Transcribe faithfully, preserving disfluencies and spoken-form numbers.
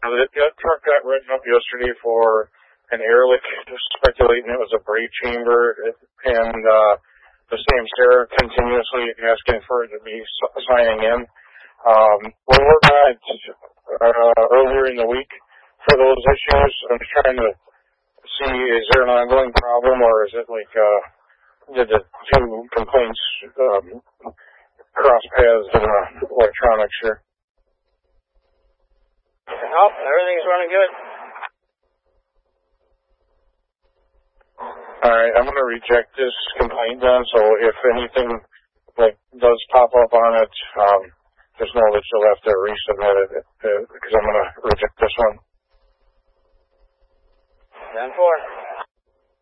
The truck got written up yesterday for an air leak, speculating it was a brake chamber, and uh, the same Sarah continuously asking for it to be signing in. Um, we're working on it uh, earlier in the week for those issues. I'm just trying to see, is there an ongoing problem, or is it like, uh, did the two complaints um, cross paths in the electronics here? Oh, everything's running good. Alright, I'm going to reject this complaint then, so if anything like does pop up on it, um, just know that you'll have to resubmit it, uh, because I'm going to reject this one. ten four.